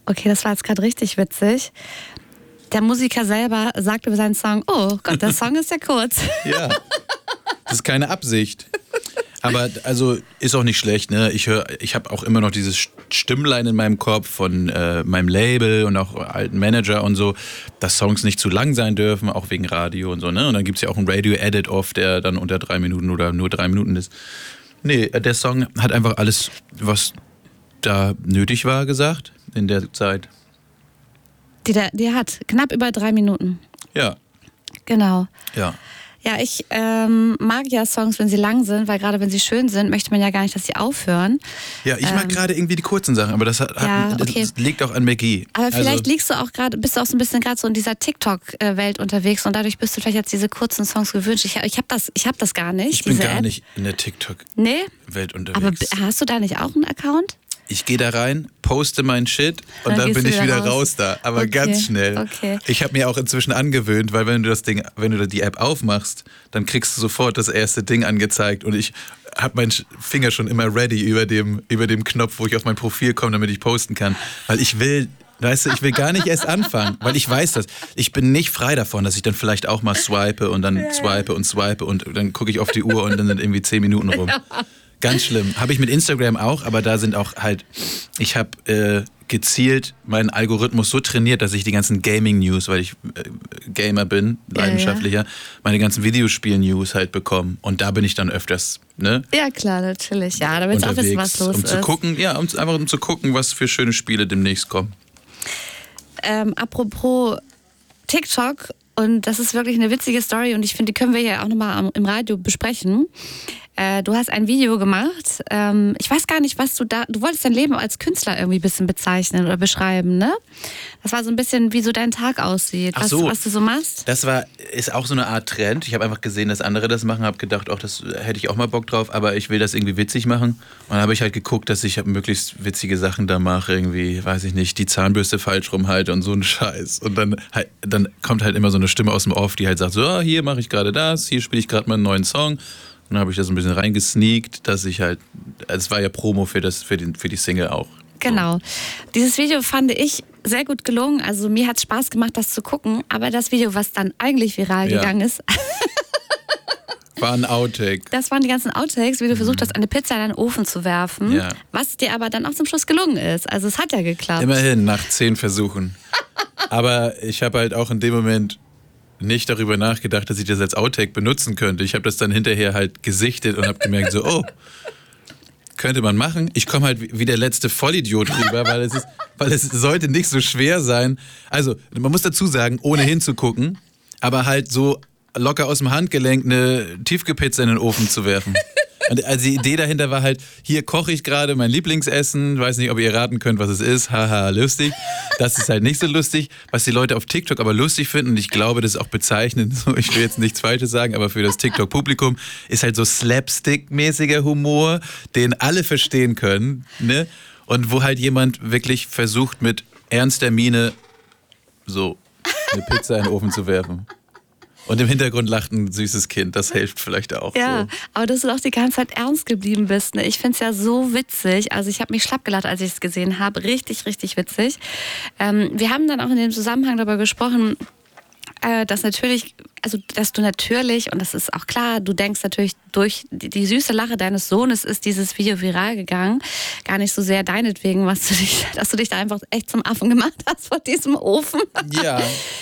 Okay, das war jetzt gerade richtig witzig. Der Musiker selber sagt über seinen Song, oh Gott, der Song ist ja kurz. Ja, das ist keine Absicht. Aber also ist auch nicht schlecht, ne? Ich habe auch immer noch dieses Stimmlein in meinem Kopf von meinem Label und auch alten Manager und so, dass Songs nicht zu lang sein dürfen, auch wegen Radio und so, ne? Und dann gibt es ja auch einen Radio-Edit oft, der dann unter 3 Minuten oder nur 3 Minuten ist. Nee, der Song hat einfach alles, was da nötig war, gesagt in der Zeit. Die hat knapp über 3 Minuten. Ja. Genau. Ja. Ja, ich mag ja Songs, wenn sie lang sind, weil gerade wenn sie schön sind, möchte man ja gar nicht, dass sie aufhören. Ja, ich mag gerade irgendwie die kurzen Sachen, aber das liegt auch an McGee. Aber vielleicht bist du auch so ein bisschen gerade so in dieser TikTok-Welt unterwegs und dadurch bist du vielleicht jetzt diese kurzen Songs gewünscht. Ich hab das gar nicht. Ich bin gar nicht in der TikTok-Welt unterwegs. Aber hast du da nicht auch einen Account? Ich gehe da rein, poste meinen Shit und dann bin ich wieder raus da. Aber okay, ganz schnell. Okay. Ich habe mir auch inzwischen angewöhnt, weil wenn du die App aufmachst, dann kriegst du sofort das erste Ding angezeigt und ich habe meinen Finger schon immer ready über dem Knopf, wo ich auf mein Profil komme, damit ich posten kann. Weil ich will gar nicht erst anfangen, weil ich weiß das. Ich bin nicht frei davon, dass ich dann vielleicht auch mal swipe und dann swipe und dann gucke ich auf die Uhr und dann sind irgendwie 10 Minuten rum. Ja. Ganz schlimm. Habe ich mit Instagram auch, aber da sind auch halt, ich habe gezielt meinen Algorithmus so trainiert, dass ich die ganzen Gaming-News, weil ich Gamer bin, leidenschaftlicher, meine ganzen Videospiel-News halt bekomme. Und da bin ich dann öfters, ne? Ja, klar, natürlich. Ja, da willst du auch wissen, was los ist. Einfach um zu gucken, was für schöne Spiele demnächst kommen. Apropos TikTok, und das ist wirklich eine witzige Story und ich finde, die können wir ja auch nochmal im Radio besprechen. Du hast ein Video gemacht. Ich weiß gar nicht, was du wolltest dein Leben als Künstler irgendwie ein bisschen bezeichnen oder beschreiben, ne? Das war so ein bisschen, wie so dein Tag aussieht, was du so machst. Das ist auch so eine Art Trend. Ich habe einfach gesehen, dass andere das machen, habe gedacht, das hätte ich auch mal Bock drauf, aber ich will das irgendwie witzig machen. Und dann habe ich halt geguckt, dass ich möglichst witzige Sachen da mache, irgendwie, weiß ich nicht, die Zahnbürste falsch rumhalte und so einen Scheiß. Und dann kommt halt immer so eine Stimme aus dem Off, die halt sagt, so, hier mache ich gerade das, hier spiele ich gerade mal einen neuen Song. Und dann habe ich das ein bisschen reingesneakt, dass ich halt, es war ja Promo für die Single auch. Genau. Dieses Video fand ich sehr gut gelungen. Also mir hat es Spaß gemacht, das zu gucken. Aber das Video, was dann eigentlich viral gegangen ist, war ein Outtake. Das waren die ganzen Outtakes, wie du versucht hast, eine Pizza in den Ofen zu werfen. Ja. Was dir aber dann auch zum Schluss gelungen ist. Also es hat ja geklappt. Immerhin, nach 10 Versuchen. Aber ich habe halt auch in dem Moment nicht darüber nachgedacht, dass ich das als Outtake benutzen könnte. Ich habe das dann hinterher halt gesichtet und habe gemerkt, so, könnte man machen. Ich komme halt wie der letzte Vollidiot rüber, weil es sollte nicht so schwer sein. Also, man muss dazu sagen, ohne hinzugucken, aber halt so locker aus dem Handgelenk eine Tiefkühlpizza in den Ofen zu werfen. Und also die Idee dahinter war halt, hier koche ich gerade mein Lieblingsessen, weiß nicht, ob ihr raten könnt, was es ist, haha, lustig. Das ist halt nicht so lustig, was die Leute auf TikTok aber lustig finden und ich glaube, das ist auch bezeichnend, ich will jetzt nichts Falsches sagen, aber für das TikTok-Publikum ist halt so Slapstick-mäßiger Humor, den alle verstehen können, ne? Und wo halt jemand wirklich versucht, mit ernster Miene so eine Pizza in den Ofen zu werfen. Und im Hintergrund lacht ein süßes Kind, das hilft vielleicht auch. Ja, so. Aber dass du auch die ganze Zeit ernst geblieben bist. Ne? Ich finde es ja so witzig. Also ich habe mich schlapp gelacht, als ich es gesehen habe. Richtig, richtig witzig. Wir haben dann auch in dem Zusammenhang darüber gesprochen, dass du natürlich, und das ist auch klar, du denkst natürlich, durch die süße Lache deines Sohnes ist dieses Video viral gegangen. Gar nicht so sehr deinetwegen, dass du dich da einfach echt zum Affen gemacht hast vor diesem Ofen. Ja.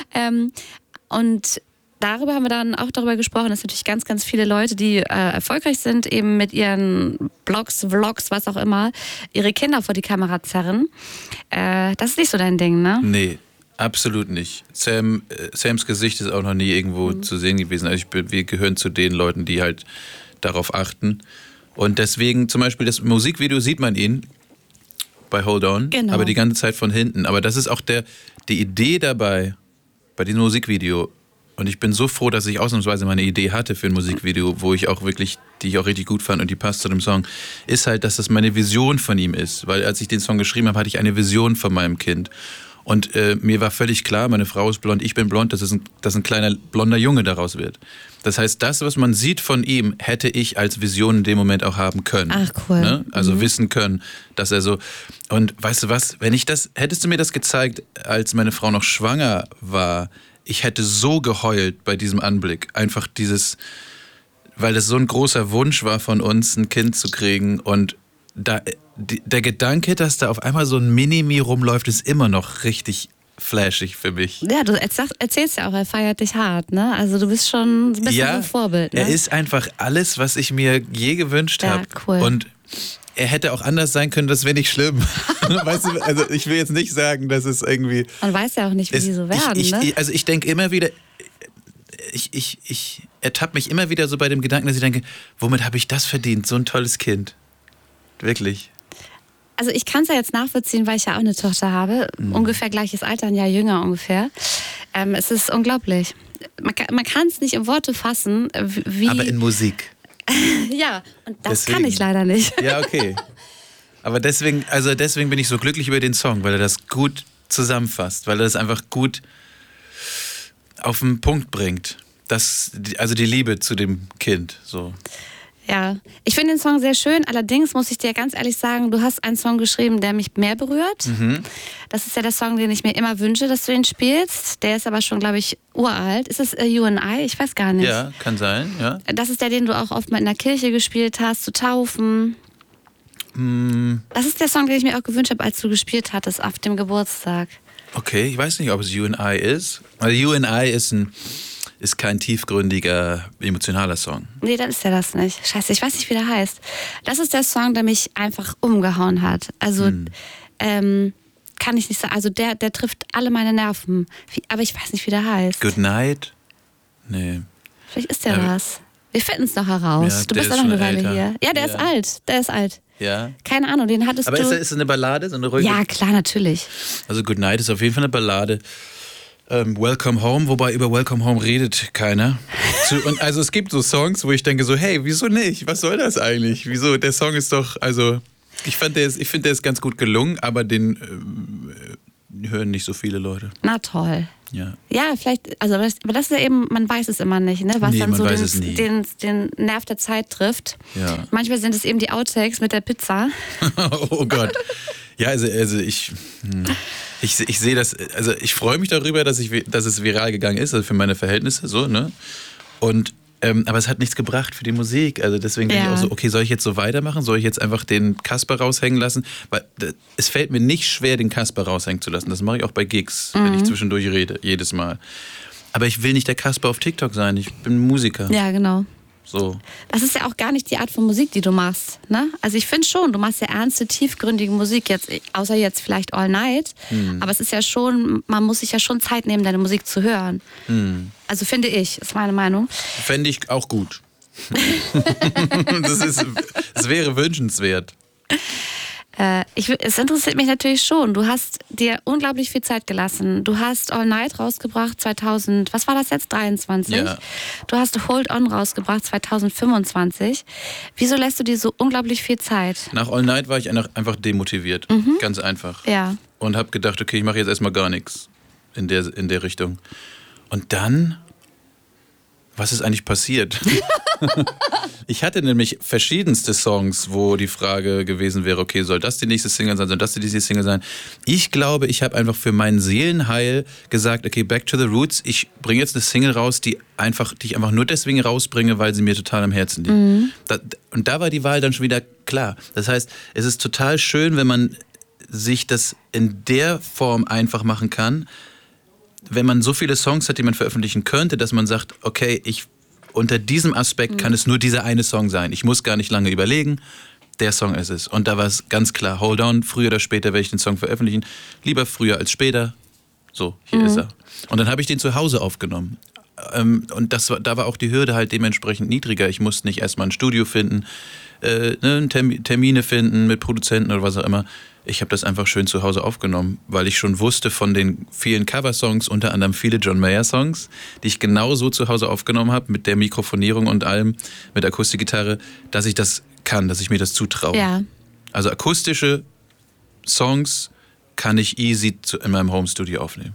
Und darüber haben wir dann auch darüber gesprochen, dass natürlich ganz, ganz viele Leute, die erfolgreich sind, eben mit ihren Blogs, Vlogs, was auch immer, ihre Kinder vor die Kamera zerren. Das ist nicht so dein Ding, ne? Nee, absolut nicht. Sams Gesicht ist auch noch nie irgendwo zu sehen gewesen. Also wir gehören zu den Leuten, die halt darauf achten. Und deswegen zum Beispiel das Musikvideo sieht man ihn bei Hold On, genau. Aber die ganze Zeit von hinten. Aber das ist auch die Idee dabei, bei diesem Musikvideo. Und ich bin so froh, dass ich ausnahmsweise mal eine Idee hatte für ein Musikvideo, die ich auch richtig gut fand und die passt zu dem Song, ist halt, dass das meine Vision von ihm ist. Weil als ich den Song geschrieben habe, hatte ich eine Vision von meinem Kind. Und mir war völlig klar, meine Frau ist blond, ich bin blond, dass ein kleiner blonder Junge daraus wird. Das heißt, das, was man sieht von ihm, hätte ich als Vision in dem Moment auch haben können. Ach, cool. Ne? Also wissen können, dass er so... Und weißt du was, hättest du mir das gezeigt, als meine Frau noch schwanger war, ich hätte so geheult bei diesem Anblick. Einfach weil das so ein großer Wunsch war von uns, ein Kind zu kriegen. Und der Gedanke, dass da auf einmal so ein Mini-Me rumläuft, ist immer noch richtig flashig für mich. Ja, du erzählst ja auch, er feiert dich hart, ne? Also du bist schon ein bisschen ein Vorbild. Ne? Er ist einfach alles, was ich mir je gewünscht habe. Cool. Und er hätte auch anders sein können, das wäre nicht schlimm. Weißt du, also ich will jetzt nicht sagen, dass es irgendwie... Man weiß ja auch nicht, wie die so werden, ne? Also ich denke immer wieder... Ich ertappe mich immer wieder so bei dem Gedanken, dass ich denke, womit habe ich das verdient? So ein tolles Kind. Wirklich. Also ich kann es ja jetzt nachvollziehen, weil ich ja auch eine Tochter habe. Ungefähr gleiches Alter, ein Jahr jünger ungefähr. Es ist unglaublich. Man kann es nicht in Worte fassen, wie... Aber in Musik. Ja, und das kann ich leider nicht. Ja, okay. Aber deswegen bin ich so glücklich über den Song, weil er das gut zusammenfasst, weil er das einfach gut auf den Punkt bringt. Also die Liebe zu dem Kind, so. Ja, ich finde den Song sehr schön. Allerdings muss ich dir ganz ehrlich sagen, du hast einen Song geschrieben, der mich mehr berührt. Das ist ja der Song, den ich mir immer wünsche, dass du ihn spielst. Der ist aber schon, glaube ich, uralt. Ist es You and I? Ich weiß gar nicht. Ja, kann sein, ja. Das ist der, den du auch oft mal in der Kirche gespielt hast, zu taufen. Das ist der Song, den ich mir auch gewünscht habe, als du gespielt hattest auf dem Geburtstag. Okay, ich weiß nicht, ob es You and I ist. Also You and I ist kein tiefgründiger, emotionaler Song. Nee, dann ist er das nicht. Scheiße, ich weiß nicht, wie der heißt. Das ist der Song, der mich einfach umgehauen hat. Also, kann ich nicht sagen. Also, der trifft alle meine Nerven. Aber ich weiß nicht, wie der heißt. Good Night? Nee. Vielleicht ist der das. Wir finden es noch heraus. Ja, du bist ja noch eine Weile hier. Ja, der ist alt. Der ist alt. Ja. Keine Ahnung, den hattest du... Aber ist es eine Ballade, so eine ruhige? Ja, klar, natürlich. Also Good Night ist auf jeden Fall eine Ballade. Welcome Home, wobei über Welcome Home redet keiner. Und also es gibt so Songs, wo ich denke so, hey, wieso nicht? Was soll das eigentlich? Wieso? Der Song ist doch, also ich finde, der ist ganz gut gelungen, aber den hören nicht so viele Leute. Na toll. Ja. Ja, vielleicht, also aber das ist ja eben, man weiß es immer nicht, ne? Was dann so den Nerv der Zeit trifft. Ja. Manchmal sind es eben die Outtakes mit der Pizza. Oh Gott. Ja, also ich sehe das, also ich freue mich darüber, dass es viral gegangen ist, also für meine Verhältnisse so, ne? Und aber es hat nichts gebracht für die Musik. Also deswegen bin ich auch so, okay, soll ich jetzt so weitermachen? Soll ich jetzt einfach den Kasper raushängen lassen? Weil es fällt mir nicht schwer, den Kasper raushängen zu lassen. Das mache ich auch bei Gigs, wenn ich zwischendurch rede, jedes Mal. Aber ich will nicht der Kasper auf TikTok sein. Ich bin Musiker. Ja, genau. So. Das ist ja auch gar nicht die Art von Musik, die du machst, ne? Also ich finde schon, du machst ja ernste, tiefgründige Musik, jetzt, außer jetzt vielleicht All Night. Aber es ist ja schon, man muss sich ja schon Zeit nehmen, deine Musik zu hören. Also finde ich, ist meine Meinung. Fände ich auch gut. Das wäre wünschenswert. Es interessiert mich natürlich schon. Du hast dir unglaublich viel Zeit gelassen. Du hast All Night rausgebracht 2000, was war das jetzt, 23? Ja. Du hast Hold On rausgebracht 2025. Wieso lässt du dir so unglaublich viel Zeit? Nach All Night war ich einfach demotiviert. Ganz einfach. Ja. Und habe gedacht, okay, ich mache jetzt erstmal gar nichts in der Richtung. Und dann, was ist eigentlich passiert? Ich hatte nämlich verschiedenste Songs, wo die Frage gewesen wäre, okay, soll das die nächste Single sein, soll das die nächste Single sein? Ich glaube, ich habe einfach für mein Seelenheil gesagt, okay, back to the roots, ich bringe jetzt eine Single raus, die ich einfach nur deswegen rausbringe, weil sie mir total am Herzen liegt. Und da war die Wahl dann schon wieder klar. Das heißt, es ist total schön, wenn man sich das in der Form einfach machen kann, wenn man so viele Songs hat, die man veröffentlichen könnte, dass man sagt, okay, unter diesem Aspekt kann es nur dieser eine Song sein. Ich muss gar nicht lange überlegen, der Song ist es. Und da war es ganz klar, Hold On, früher oder später werde ich den Song veröffentlichen. Lieber früher als später. So, hier ist er. Und dann habe ich den zu Hause aufgenommen. Und da war auch die Hürde halt dementsprechend niedriger. Ich musste nicht erstmal ein Studio finden, Termine finden mit Produzenten oder was auch immer. Ich habe das einfach schön zu Hause aufgenommen, weil ich schon wusste von den vielen Coversongs, unter anderem viele John Mayer-Songs, die ich genau so zu Hause aufgenommen habe, mit der Mikrofonierung und allem, mit Akustikgitarre, dass ich das kann, dass ich mir das zutraue. Ja. Also akustische Songs kann ich easy in meinem Home-Studio aufnehmen.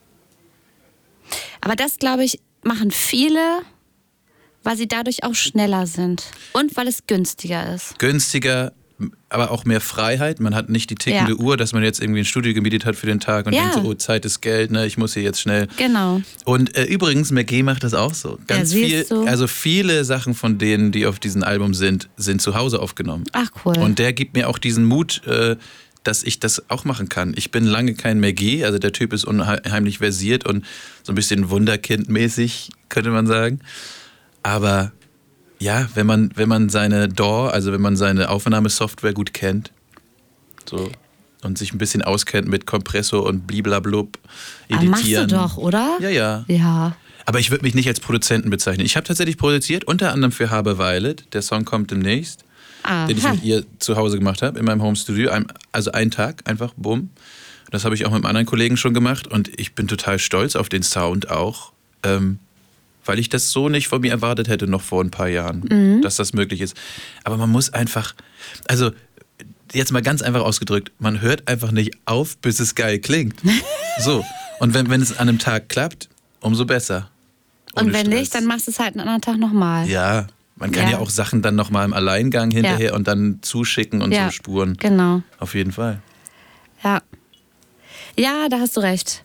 Aber das, glaube ich, machen viele, weil sie dadurch auch schneller sind. Und weil es günstiger ist. Günstiger, aber auch mehr Freiheit. Man hat nicht die tickende Uhr, dass man jetzt irgendwie ein Studio gemietet hat für den Tag und denkt so, oh, Zeit ist Geld, ne? Ich muss hier jetzt schnell. Genau. Und übrigens, McGee macht das auch so. Ganz viel, also viele Sachen von denen, die auf diesem Album sind zu Hause aufgenommen. Ach, cool. Und der gibt mir auch diesen Mut, dass ich das auch machen kann. Ich bin lange kein McGee, also der Typ ist unheimlich versiert und so ein bisschen Wunderkind-mäßig, könnte man sagen. Aber ja, wenn man seine DAW, also wenn man seine Aufnahmesoftware gut kennt, so, und sich ein bisschen auskennt mit Kompressor und bliblablub, editieren. Machst du doch, oder? Ja. Ja. Aber ich würde mich nicht als Produzenten bezeichnen. Ich habe tatsächlich produziert, unter anderem für Habe Violet. Der Song kommt demnächst, den ich mit ihr zu Hause gemacht habe, in meinem Homestudio. Also einen Tag, einfach bumm. Das habe ich auch mit einem anderen Kollegen schon gemacht und ich bin total stolz auf den Sound auch. Weil ich das so nicht von mir erwartet hätte, noch vor ein paar Jahren, dass das möglich ist. Aber man muss einfach, also jetzt mal ganz einfach ausgedrückt, man hört einfach nicht auf, bis es geil klingt. So, und wenn es an einem Tag klappt, umso besser. Und wenn nicht, dann machst du es halt einen anderen Tag nochmal. Ja, man kann ja auch Sachen dann nochmal im Alleingang hinterher und dann zuschicken und so Spuren. Genau. Auf jeden Fall. Ja. Ja, da hast du recht.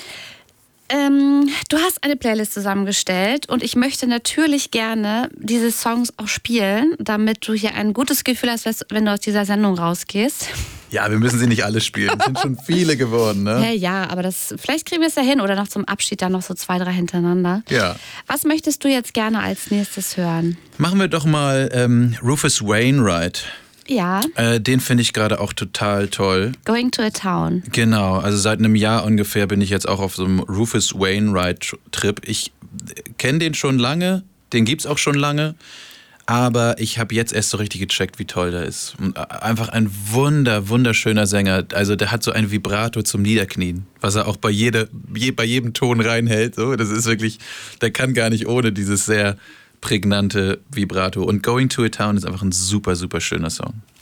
Du hast eine Playlist zusammengestellt und ich möchte natürlich gerne diese Songs auch spielen, damit du hier ein gutes Gefühl hast, wenn du aus dieser Sendung rausgehst. Ja, wir müssen sie nicht alle spielen. Es sind schon viele geworden, ne? Ja, aber vielleicht kriegen wir es ja hin oder noch zum Abschied dann noch so 2, 3 hintereinander. Ja. Was möchtest du jetzt gerne als nächstes hören? Machen wir doch mal Rufus Wainwright. Ja. Den finde ich gerade auch total toll. Going to a Town. Genau, also seit einem Jahr ungefähr bin ich jetzt auch auf so einem Rufus Wainwright-Trip. Ich kenne den schon lange, den gibt's auch schon lange, aber ich habe jetzt erst so richtig gecheckt, wie toll der ist. Und einfach ein wunderschöner Sänger. Also der hat so ein Vibrato zum Niederknien, was er auch bei jedem Ton reinhält. So, das ist wirklich, der kann gar nicht ohne dieses sehr prägnante Vibrato. Und Going to a Town ist einfach ein super schöner Song.